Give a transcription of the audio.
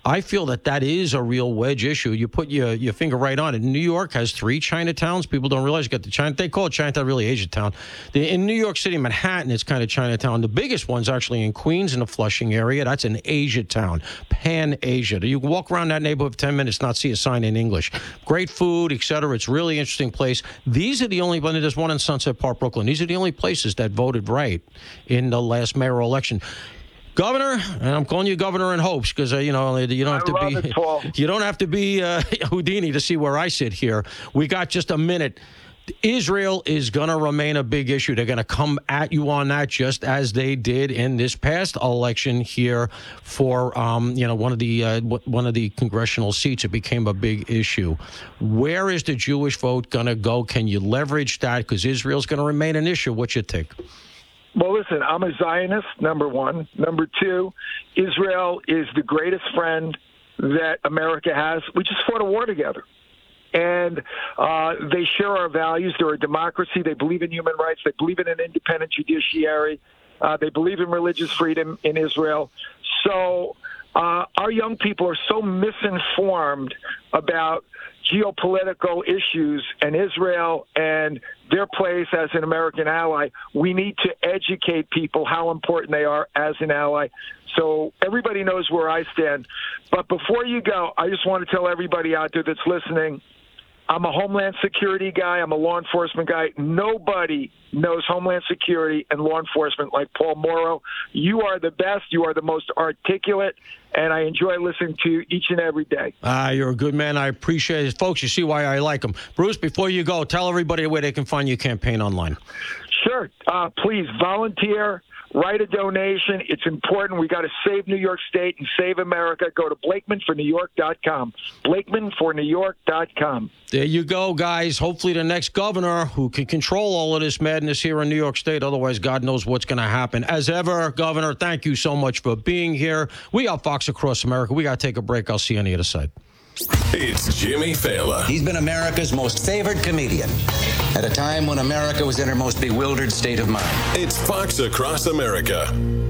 I feel that is a real wedge issue. You put your finger right on it. New York has 3 Chinatowns. People don't realize you got the China. They call it Chinatown, really Asia Town. In New York City, Manhattan, it's kind of Chinatown. The biggest one's actually in Queens in the Flushing area. That's an Asia town, Pan-Asia. You can walk around that neighborhood for 10 minutes, not see a sign in English. Great food, etc. It's a really interesting place. These are the only one. There's one in Sunset Park, Brooklyn. These are the only places that voted right in the last mayoral election. Governor, and I'm calling you governor in hopes because you don't have to be Houdini to see where I sit here. We got just a minute. Israel is going to remain a big issue. They're going to come at you on that just as they did in this past election here for one of the congressional seats. It became a big issue. Where is the Jewish vote going to go? Can you leverage that? Because Israel's going to remain an issue. What you think? Well, listen, I'm a Zionist, number one. Number two, Israel is the greatest friend that America has. We just fought a war together. And they share our values. They're a democracy. They believe in human rights. They believe in an independent judiciary. They believe in religious freedom in Israel. So our young people are so misinformed about geopolitical issues and Israel and their place as an American ally. We need to educate people how important they are as an ally. So everybody knows where I stand. But before you go, I just want to tell everybody out there that's listening, I'm a Homeland Security guy. I'm a law enforcement guy. Nobody knows Homeland Security and law enforcement like Paul Mauro. You are the best. You are the most articulate, and I enjoy listening to you each and every day. You're a good man. I appreciate it. Folks, you see why I like him. Bruce, before you go, tell everybody where they can find your campaign online. Sure. Please volunteer. Write a donation. It's important. We got to save New York State and save America. Go to BlakemanForNewYork.com. BlakemanForNewYork.com. There you go, guys. Hopefully the next governor who can control all of this madness here in New York State. Otherwise, God knows what's going to happen. As ever, Governor, thank you so much for being here. We are Fox Across America. We got to take a break. I'll see you on the other side. It's Jimmy Fallon. He's been America's most favored comedian at a time when America was in her most bewildered state of mind. It's Fox Across America.